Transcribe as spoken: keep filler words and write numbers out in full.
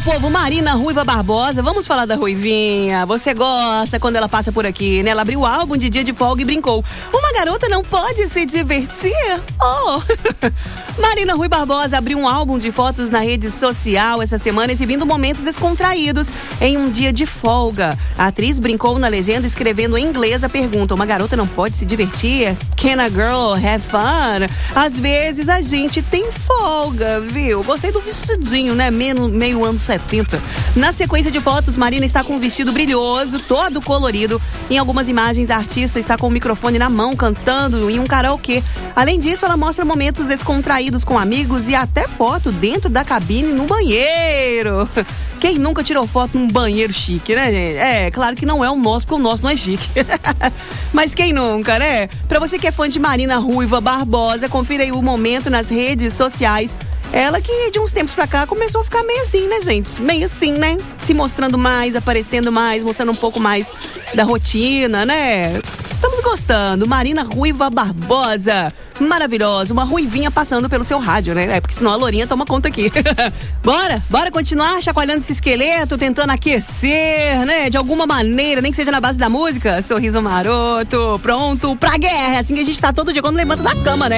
povo, Marina Ruiva Barbosa, vamos falar da Ruivinha. Você gosta quando ela passa por aqui, né? Ela abriu o álbum de dia de folga e brincou: uma garota não pode se divertir? Oh! Marina Rui Barbosa abriu um álbum de fotos na rede social essa semana, exibindo momentos descontraídos em um dia de folga. A atriz brincou na legenda escrevendo em inglês a pergunta: uma garota não pode se divertir? Can a girl have fun? Às vezes a gente tem folga, viu? Gostei do vestidinho, né? Meio, meio anos setenta. Na sequência de fotos, Marina está com um vestido brilhoso, todo colorido. Em algumas imagens, a artista está com o microfone na mão, cantando em um karaokê. Além disso, ela mostra momentos descontraídos com amigos e até foto dentro da cabine no banheiro. Quem nunca tirou foto num banheiro chique, né, gente? É, claro que não é o nosso, porque o nosso não é chique. Mas quem nunca, né? Pra você que é fã de Marina Ruiva Barbosa, confira aí o momento nas redes sociais. Ela que de uns tempos pra cá começou a ficar meio assim, né, gente? Meio assim, né? Se mostrando mais, aparecendo mais, mostrando um pouco mais da rotina, né? Estamos gostando. Marina Ruiva Barbosa. Maravilhosa. Uma ruivinha passando pelo seu rádio, né? É porque senão a Lourinha toma conta aqui. Bora? Bora continuar chacoalhando esse esqueleto, tentando aquecer, né? De alguma maneira, nem que seja na base da música. Sorriso maroto. Pronto pra guerra. É assim que a gente tá todo dia quando levanta da cama, né?